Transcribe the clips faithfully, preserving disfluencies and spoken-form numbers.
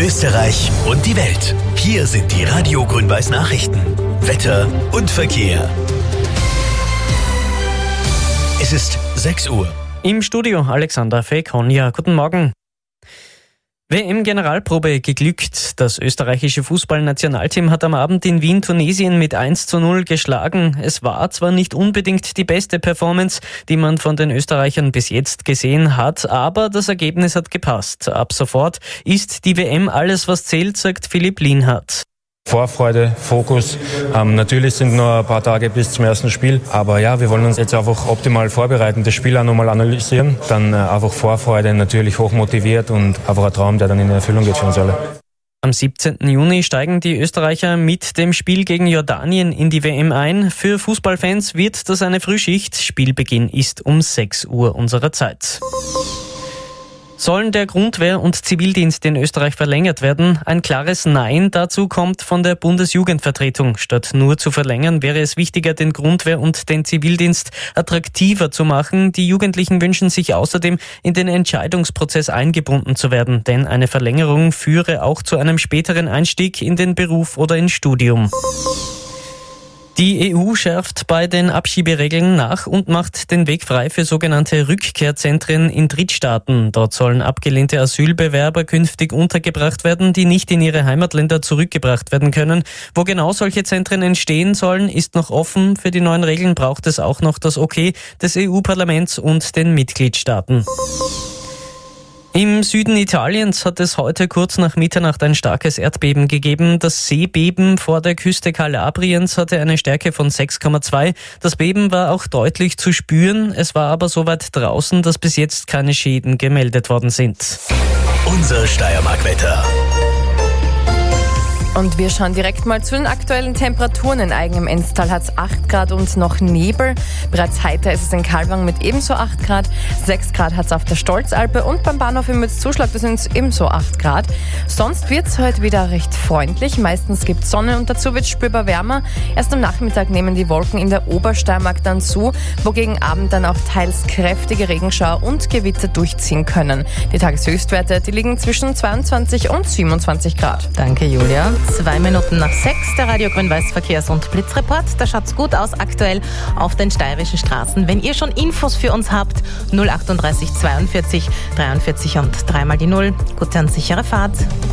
Österreich und die Welt. Hier sind die Radio Grün-Weiß Nachrichten. Wetter und Verkehr. Es ist sechs Uhr. Im Studio Alexander Fekonja. Guten Morgen. W M-Generalprobe geglückt. Das österreichische Fußballnationalteam hat am Abend in Wien Tunesien mit eins zu null geschlagen. Es war zwar nicht unbedingt die beste Performance, die man von den Österreichern bis jetzt gesehen hat, aber das Ergebnis hat gepasst. Ab sofort ist die W M alles, was zählt, sagt Philipp Lienhardt. Vorfreude, Fokus. Ähm, natürlich sind noch ein paar Tage bis zum ersten Spiel, aber ja, wir wollen uns jetzt einfach optimal vorbereiten, das Spiel auch nochmal analysieren, dann äh, einfach Vorfreude, natürlich hochmotiviert und einfach ein Traum, der dann in Erfüllung geht für uns alle. Am siebzehnten Juni steigen die Österreicher mit dem Spiel gegen Jordanien in die W M ein. Für Fußballfans wird das eine Frühschicht. Spielbeginn ist um sechs Uhr unserer Zeit. Sollen der Grundwehr- und Zivildienst in Österreich verlängert werden? Ein klares Nein dazu kommt von der Bundesjugendvertretung. Statt nur zu verlängern, wäre es wichtiger, den Grundwehr- und den Zivildienst attraktiver zu machen. Die Jugendlichen wünschen sich außerdem, in den Entscheidungsprozess eingebunden zu werden, denn eine Verlängerung führe auch zu einem späteren Einstieg in den Beruf oder ins Studium. Die E U schärft bei den Abschieberegeln nach und macht den Weg frei für sogenannte Rückkehrzentren in Drittstaaten. Dort sollen abgelehnte Asylbewerber künftig untergebracht werden, die nicht in ihre Heimatländer zurückgebracht werden können. Wo genau solche Zentren entstehen sollen, ist noch offen. Für die neuen Regeln braucht es auch noch das Okay des E U-Parlaments und den Mitgliedstaaten. Im Süden Italiens hat es heute kurz nach Mitternacht ein starkes Erdbeben gegeben. Das Seebeben vor der Küste Kalabriens hatte eine Stärke von sechs Komma zwei. Das Beben war auch deutlich zu spüren. Es war aber so weit draußen, dass bis jetzt keine Schäden gemeldet worden sind. Unser Steiermark-Wetter. Und wir schauen direkt mal zu den aktuellen Temperaturen. In Eigen im Enztal hat es acht Grad und noch Nebel. Bereits heiter ist es in Kalwang mit ebenso acht Grad. sechs Grad hat es auf der Stolzalpe und beim Bahnhof im Mützzuschlag, da sind es ebenso acht Grad. Sonst wird es heute wieder recht freundlich. Meistens gibt es Sonne und dazu wird es spürbar wärmer. Erst am Nachmittag nehmen die Wolken in der Obersteiermark dann zu, wogegen Abend dann auch teils kräftige Regenschauer und Gewitter durchziehen können. Die Tageshöchstwerte, die liegen zwischen zweiundzwanzig und siebenundzwanzig Grad. Danke, Julia. Zwei Minuten nach sechs, der Radio Grün-Weiß Verkehrs- und Blitzreport. Da schaut's gut aus aktuell auf den steirischen Straßen. Wenn ihr schon Infos für uns habt, null achtunddreißig zweiundvierzig dreiundvierzig und dreimal die Null. Gute und sichere Fahrt.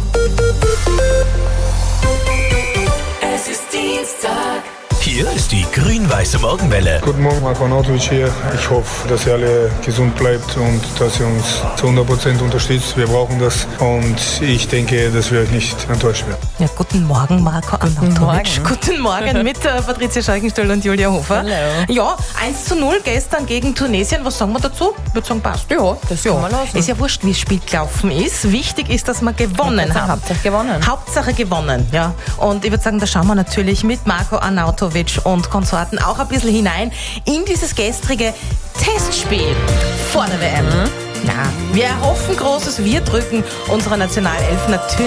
Es ist Dienstag. Hier ist die grün-weiße Morgenwelle. Guten Morgen, Marco Arnautovic hier. Ich hoffe, dass ihr alle gesund bleibt und dass ihr uns zu hundert Prozent unterstützt. Wir brauchen das und ich denke, dass wir euch nicht enttäuschen werden. Ja, guten Morgen, Marco Arnautovic. Guten Morgen mit äh, Patricia Schalkenstühl und Julia Hofer. Hallo. Ja, eins zu null gestern gegen Tunesien. Was sagen wir dazu? Ich würde sagen, passt. Ja, das kann man lassen. Ist ja wurscht, wie das Spiel gelaufen ist. Wichtig ist, dass wir gewonnen haben. Hauptsache gewonnen. Hauptsache gewonnen, ja. Und ich würde sagen, da schauen wir natürlich mit Marco Arnautovic und Konsorten auch ein bisschen hinein in dieses gestrige Testspiel vor der W M. Mhm. Ja, wir erhoffen Großes, wir drücken unserer Nationalelf natürlich